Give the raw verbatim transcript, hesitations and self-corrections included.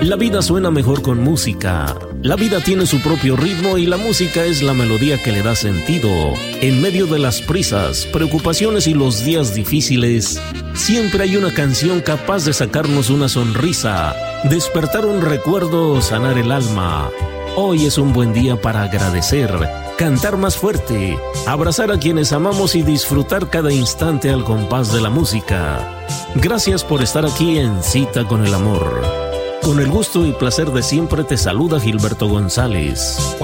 La vida suena mejor con música. La vida tiene su propio ritmo y la música es la melodía que le da sentido. En medio de las prisas, preocupaciones y los días difíciles, siempre hay una canción capaz de sacarnos una sonrisa, despertar un recuerdo, sanar el alma. Hoy es un buen día para agradecer, cantar más fuerte, abrazar a quienes amamos y disfrutar cada instante al compás de la música. Gracias por estar aquí en Cita con el Amor. Con el gusto y placer de siempre te saluda Gilberto González.